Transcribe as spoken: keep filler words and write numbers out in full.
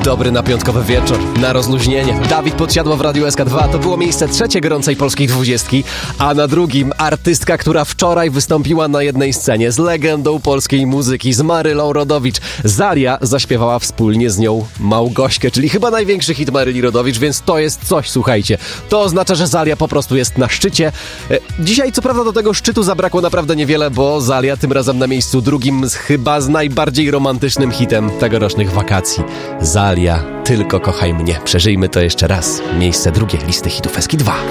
dobry na piątkowy wieczór, na rozluźnienie. Dawid Podsiadło w Radiu S K dwa. To było miejsce trzecie gorącej polskiej dwudziestki, a na drugim artystka, która wczoraj wystąpiła na jednej scenie z legendą polskiej muzyki, z Marylą Rodowicz. Zalia zaśpiewała wspólnie z nią Małgośkę, czyli chyba największy hit Maryli Rodowicz, więc to jest coś, słuchajcie. To oznacza, że Zalia po prostu jest na szczycie. Dzisiaj co prawda do tego szczytu zabrakło naprawdę niewiele, bo Zalia tym razem na miejscu drugim z chyba z najbardziej romantycznym hitem tegorocznych wakacji. Zalia, Tylko kochaj mnie. Przeżyjmy to jeszcze raz. Miejsce drugie listy hitów S K dwa.